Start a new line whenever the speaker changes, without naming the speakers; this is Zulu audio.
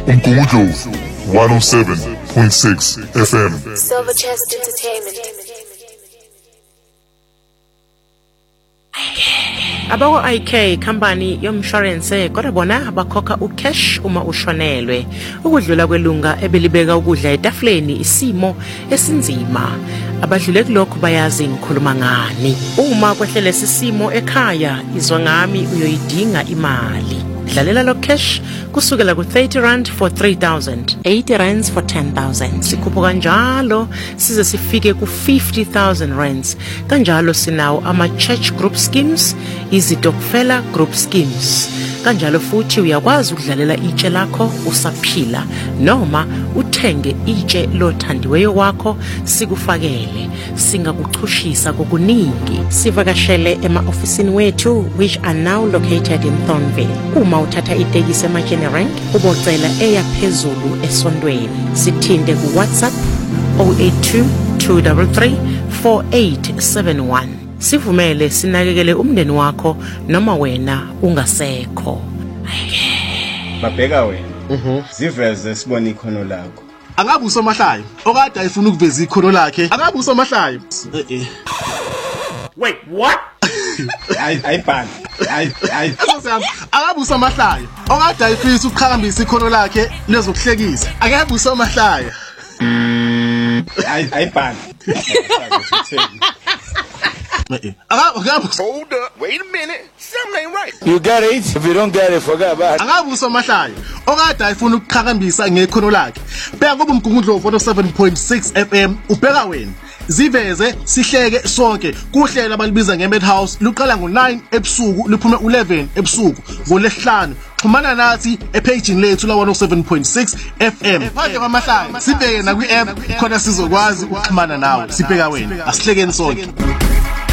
Umgugudu 107.6 FM.
Silver Chest Entertainment.
Abako IK company yomshwarense kodwa bona abakhokha ucash uma ushonelwe ukudlula kwelunga ebelibeka ukudla etafuleni isimo esinzima abadlule kulokho bayazi ngikhuluma ngani uma kwehlele sisimo ekhaya izwa ngami uyoyidinga imali dlalela lo cash kusukela ku 30 rand for 3000 80 rands for 10000 sikhupha kanjalo size sifike ku 50000 rands kanjalo sinawo ama church group schemes izitokfela group schemes kanjalo futhi uyakwazi ukudlalela itshe lakho usaphila noma uthenge itshe lothandiweyo wakho sikufakele singakuchushisa kokuningi sivakashele ema-ofisini wethu which are now located in Thornville uma uthatha itekisi eMachene Rank ubocela eya phezulu esondweni sithinte ku WhatsApp 082 233 4871 sivumele sinakekele umndeni wakho noma wena ungasekho
babheka wena ziveze sibone ikhono lakho
angabe usomahlayo okade ayifuna ukuveza ikhono lakhe angabe usomahlayo
Wait, what?
ayibhani
angabe usomahlayo okade ayifisa ukuqhakambisa ikhono lakhe lezokuhlekisa angabe usomahlayo
ayibhani
Hold up, wait a minute. Something ain't right.
You get it? If you don't get it, forget about it.
angabe usomahlayo okade ayifuna ukuqhakambisa ngekhono lakhe bheka kuba umgungundlo 107.6 FM ubheka wena ziveze sihleke sonke kuhlela abalibiza ngeMadhouse luqala ngo9 ebusuku luphume 11 ebusuku ngolesihlanu xhumana nathi epagini lethu la 107.6 FM manje kwamahlaya sibheke na kwi-app khona sizokwazi ukuxhumana nawe sibheka wena asihlekeni sonke